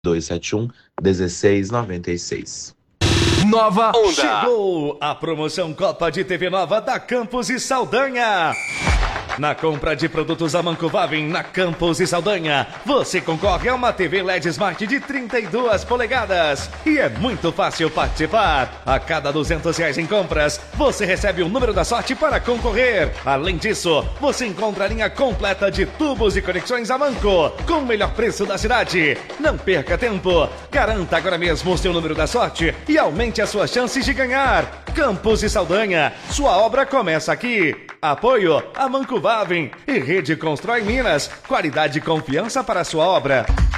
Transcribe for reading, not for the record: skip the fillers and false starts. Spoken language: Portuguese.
271 1696. Nova Onda. Chegou a promoção Copa de TV Nova da Campos e Saldanha. Na compra de produtos Amanco Vavin na Campos e Saldanha, você concorre a uma TV LED Smart de 32 polegadas. E é muito fácil participar. A cada R$200 em compras, você recebe o número da sorte para concorrer. Além disso, você encontra a linha completa de tubos e conexões Amanco, com o melhor preço da cidade. Não perca tempo. Garanta agora mesmo o seu número da sorte e aumente as suas chances de ganhar. Campos e Saldanha, sua obra começa aqui. Apoio Amanco Vavin e Rede Constrói Minas. Qualidade e confiança para a sua obra.